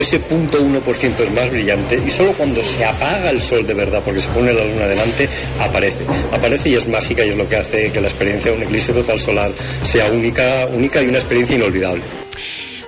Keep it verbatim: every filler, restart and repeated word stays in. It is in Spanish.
Ese punto uno por ciento es más brillante y solo cuando se apaga el sol de verdad, porque se pone la luna delante, aparece. Aparece y es mágica y es lo que hace que la experiencia de un eclipse total solar sea única, única y una experiencia inolvidable.